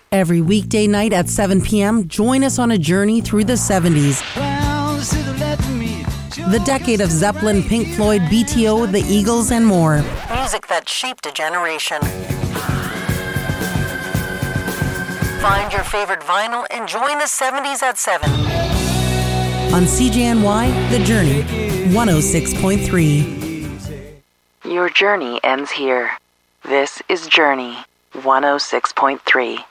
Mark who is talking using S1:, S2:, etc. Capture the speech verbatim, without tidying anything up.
S1: Every weekday night at seven p.m., join us on a journey through the seventies. The decade of Zeppelin, Pink Floyd, B T O, the Eagles, and more. Music that shaped a generation. Find your favorite vinyl and join the seventies at seven. On C J N Y, The Journey, one oh six point three.
S2: Your journey ends here. This is Journey, one oh six point three.